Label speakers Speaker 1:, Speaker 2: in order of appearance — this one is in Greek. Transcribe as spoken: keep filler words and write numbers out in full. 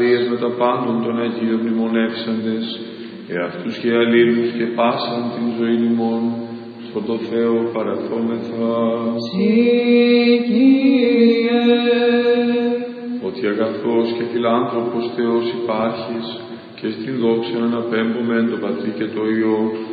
Speaker 1: με τα πάντων των Αγίων μνημονεύσαντες, εαυτούς και αλλήλους και πάσαν την ζωή ημών, στον το Θεό παραθόμεθα.
Speaker 2: Συ, Κύριε,
Speaker 1: ότι αγαθός και φιλάνθρωπος Θεός υπάρχεις, και στην δόξα αναπέμπουμε το Πατρί και το Υιό